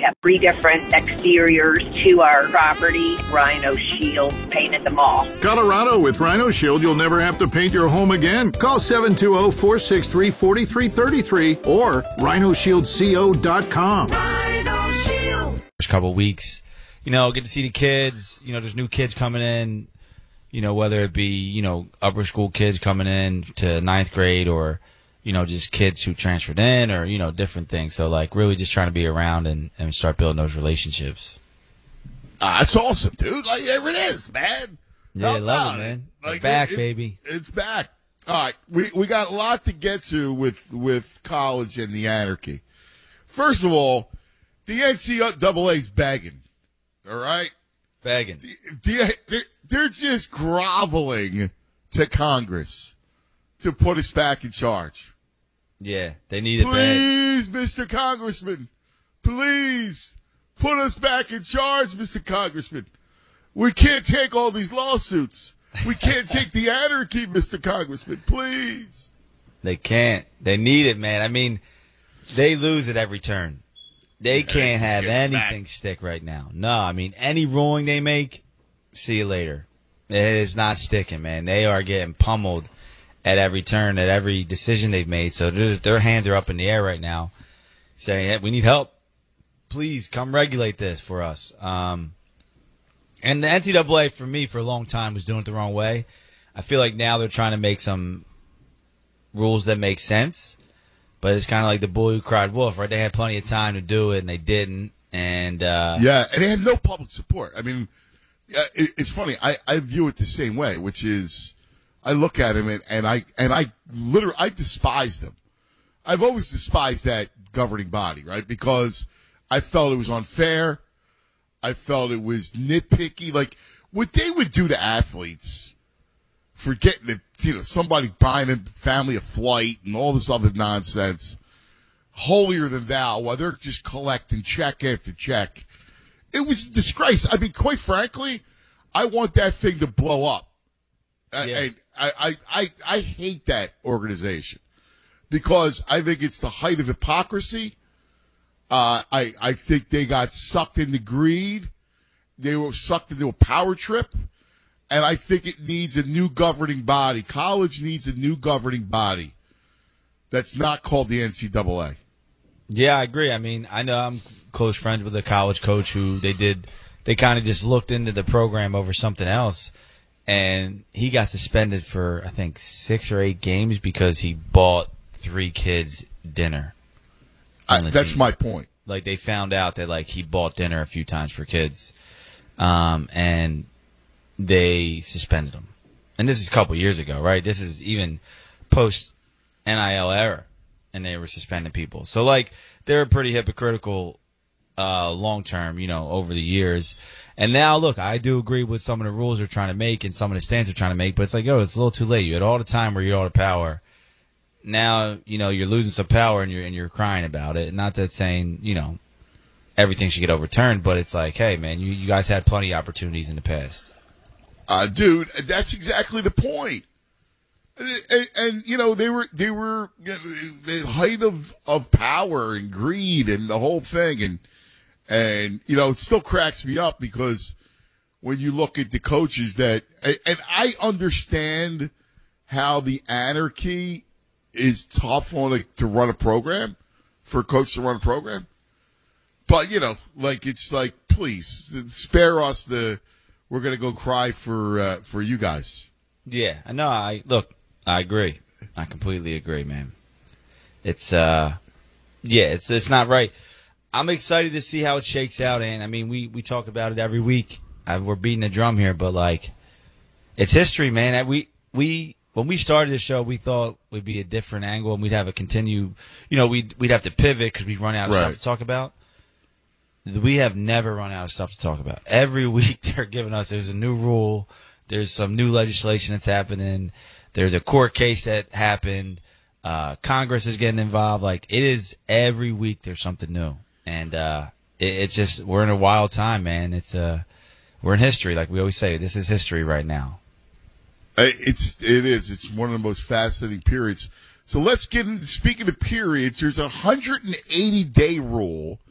have 3 different exteriors to our property. Rhino Shield painted them all. Colorado, with Rhino Shield, you'll never have to paint your home again. Call 720-463-4333 or rhinoshieldco.com. Rhino Shield. First couple of weeks, get to see the kids. There's new kids coming in, whether it be, upper school kids coming in to 9th grade or, just kids who transferred in or, different things. So, really just trying to be around and start building those relationships. That's awesome, dude. There it is, man. Yeah, I love it, man. It's back, baby. It's back. All right, we got a lot to get to with college and the anarchy. First of all, the NCAA's begging, all right? Begging. They're just groveling to Congress to put us back in charge. Yeah, they need it bad. Please, Mr. Congressman, please put us back in charge, Mr. Congressman. We can't take all these lawsuits. We can't take the anarchy, Mr. Congressman. Please. They can't. They need it, man. I mean, they lose at every turn. They can't have anything stick right now. No, I mean, any ruling they make, see you later. It is not sticking, man. They are getting pummeled at every turn, at every decision they've made. So their hands are up in the air right now saying, hey, we need help. Please come regulate this for us. And the NCAA, for me, for a long time, was doing it the wrong way. I feel like now they're trying to make some rules that make sense. But it's kind of like the boy who cried wolf, right? They had plenty of time to do it, and they didn't. And yeah, and they had no public support. I mean, it's funny. I view it the same way, which is I look at him and I literally despise them. I've always despised that governing body, right? Because I felt it was unfair. I felt it was nitpicky. Like what they would do to athletes for getting somebody buying a family a flight and all this other nonsense, holier than thou, while they're just collecting check after check. It was a disgrace. I mean, quite frankly, I want that thing to blow up. Yeah. I hate that organization because I think it's the height of hypocrisy. I think they got sucked into greed. They were sucked into a power trip. And I think it needs a new governing body. College needs a new governing body that's not called the NCAA. Yeah, I agree. I mean, I know I'm close friends with a college coach who they kind of just looked into the program over something else. And he got suspended for, I think, 6 or 8 games because he bought 3 kids dinner. That's my point. Like, they found out that, he bought dinner a few times for kids. And they suspended him. And this is a couple years ago, right? This is even post-NIL era. And they were suspending people. So, they're pretty hypocritical long-term, over the years. And now, look, I do agree with some of the rules they're trying to make and some of the stands they're trying to make. But it's it's a little too late. You had all the time where you had all the power. Now, you're losing some power and you're crying about it. Not that saying, everything should get overturned. But it's hey, man, you guys had plenty of opportunities in the past. Dude, that's exactly the point. And they were the height of power and greed and the whole thing. And it still cracks me up because when you look at the coaches and I understand how the anarchy is tough to run a program, for a coach to run a program. But, please spare us we're going to go cry for you guys. Yeah, I know. I agree. I completely agree, man. It's it's not right. I'm excited to see how it shakes out, and I mean, we talk about it every week. We're beating the drum here, but it's history, man. When we started the show, we thought we'd be a different angle and we'd have a we'd have to pivot because we'd run out of stuff to talk about. We have never run out of stuff to talk about. Every week they're giving us, there's a new rule, there's some new legislation that's happening, there's a court case that happened, Congress is getting involved. It is every week there's something new. And it's just, we're in a wild time, man. We're in history, like we always say. This is history right now. It is. It's one of the most fascinating periods. So let's get into, speaking of periods, there's a 180-day rule